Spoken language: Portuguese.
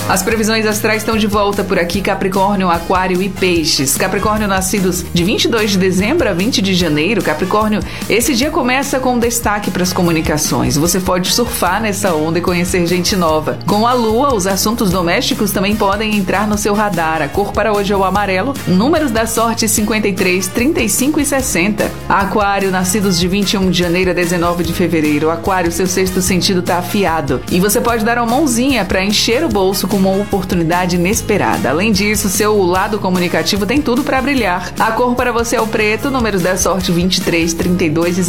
As previsões astrais estão de volta por aqui, Capricórnio, Aquário e Peixes. Capricórnio, nascidos de 22 de dezembro a 20 de janeiro. Capricórnio, esse dia começa com destaque para as comunicações. Você pode surfar nessa onda e conhecer gente nova. Com a Lua, os assuntos domésticos também podem entrar no seu radar. A cor para hoje é o amarelo. Números da sorte 53, 35 e 60. Aquário, nascidos de 21 de janeiro a 19 de fevereiro. Aquário, seu sexto sentido está afiado. E você pode dar uma mãozinha para encher o bolso com uma oportunidade inesperada. Além disso, seu lado comunicativo tem tudo para brilhar. A cor para você é o preto, números da sorte 23, 32 e